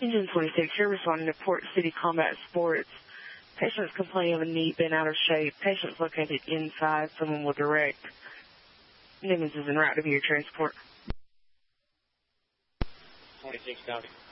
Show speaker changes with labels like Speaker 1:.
Speaker 1: Engine 26, you're responding to Port City Combat Sports. Patients complaining of a knee bent out of shape. Patients located inside. Someone will direct. Nimmons is en route to via transport.
Speaker 2: 26, copy.